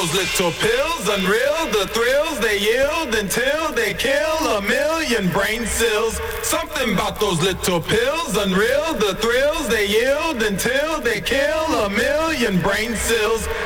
those little pills, unreal, the thrills they yield until they kill a million brain cells. Something about those little pills, unreal, the thrills they yield until they kill a million brain cells.